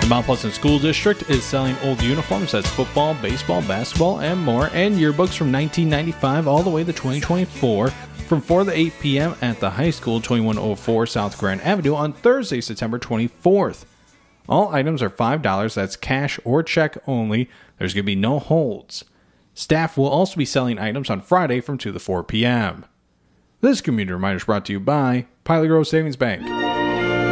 The Mount Pleasant School District is selling old uniforms. That's football, baseball, basketball, and more, and yearbooks from 1995 all the way to 2024 from 4 to 8 p.m. at the high school, 2104 South Grand Avenue on Thursday, September 24th. All items are $5. That's cash or check only. There's going to be no holds. Staff will also be selling items on Friday from 2 to 4 p.m. This community reminder is brought to you by Pilot Grove Savings Bank.